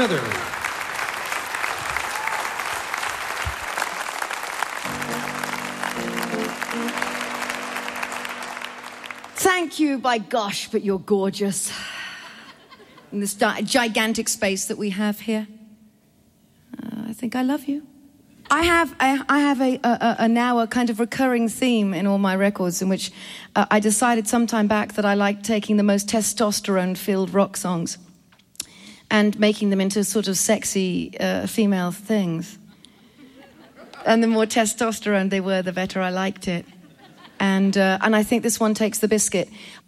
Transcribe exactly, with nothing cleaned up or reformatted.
Smither. Thank you, by gosh, but you're gorgeous. In this di- gigantic space that we have here. Uh, I think I love you. I have I, I have a, a, a now a kind of recurring theme in all my records in which uh, I decided some time back that I like taking the most testosterone-filled rock songs and making them into sort of sexy uh, female things. And the more testosterone they were, the better I liked it. And uh, and I think this one takes the biscuit.